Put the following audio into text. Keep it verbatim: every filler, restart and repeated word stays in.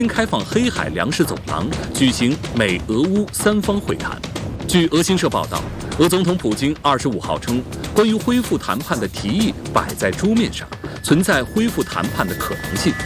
开放黑海粮食走廊，举行美俄乌三方会谈。据俄新社报道，俄总统普京二十五号称，关于恢复谈判的提议摆在桌面上，存在恢复谈判的可能性。